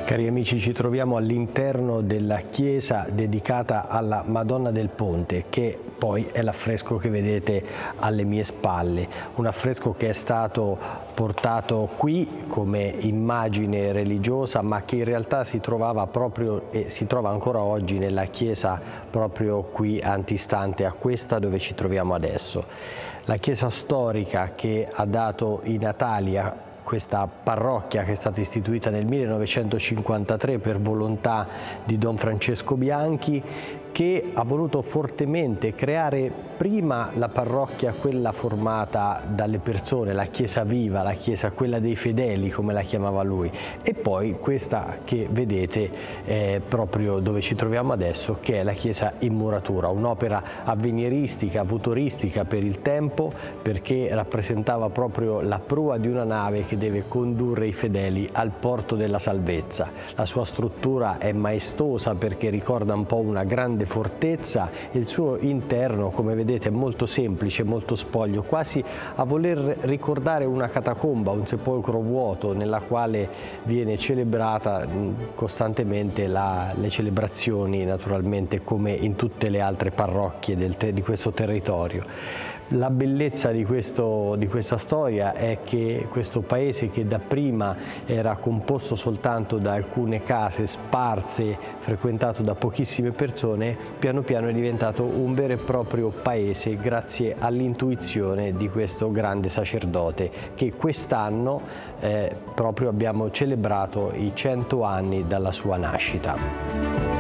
Cari amici, ci troviamo all'interno della chiesa dedicata alla Madonna del Ponte, che poi è l'affresco che vedete alle mie spalle. Un affresco che è stato portato qui come immagine religiosa, ma che in realtà si trovava proprio e si trova ancora oggi nella chiesa proprio qui antistante a questa dove ci troviamo adesso. La chiesa storica che ha dato i natali a questa parrocchia, che è stata istituita nel 1953 per volontà di Don Francesco Bianchi, che ha voluto fortemente creare prima la parrocchia, quella formata dalle persone, la chiesa viva, la chiesa quella dei fedeli come la chiamava lui, e poi questa che vedete proprio dove ci troviamo adesso, che è la chiesa in muratura, un'opera avveniristica, futuristica per il tempo, perché rappresentava proprio la prua di una nave che deve condurre i fedeli al porto della salvezza. La sua struttura è maestosa perché ricorda un po' una grande fortezza e il suo interno, come vedete, è molto semplice, molto spoglio, quasi a voler ricordare una catacomba, un sepolcro vuoto nella quale viene celebrata costantemente le celebrazioni, naturalmente come in tutte le altre parrocchie di questo territorio. La bellezza di questa storia è che questo paese, che dapprima era composto soltanto da alcune case sparse, frequentato da pochissime persone, piano piano è diventato un vero e proprio paese grazie all'intuizione di questo grande sacerdote, che quest'anno proprio abbiamo celebrato i 100 anni dalla sua nascita.